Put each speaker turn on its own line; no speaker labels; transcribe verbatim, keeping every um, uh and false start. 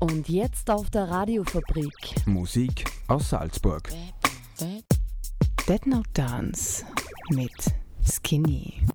Und jetzt auf der Radiofabrik.
Musik aus Salzburg.
Dead Note Dance mit Skinny.